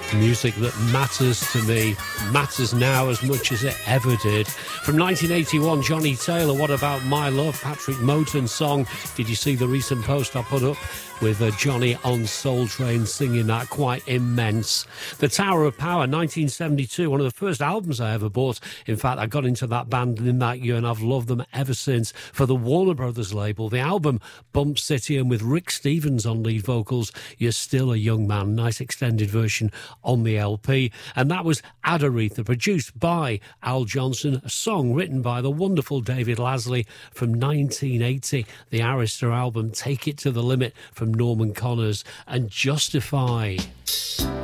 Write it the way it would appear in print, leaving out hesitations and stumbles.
Music that matters to me, matters now as much as it ever did. From 1981, Johnny Taylor, What About My Love? Patrick Moten's song. Did you see the recent post I put up with Johnny on Soul Train singing that? Quite immense. The Tower of Power, 1972, one of the first albums I ever bought. In fact, I got into that band in that year and I've loved them ever since. For the Warner Brothers label, the album Bump City, and with Rick Stevens on lead vocals, You're Still a Young Man. Nice extended version on the LP. And that was Adaretha, produced by Al Johnson, a song written by the wonderful David Lasley from 1980. The Arista album, Take It to the Limit, from Norman Connors, and Justify.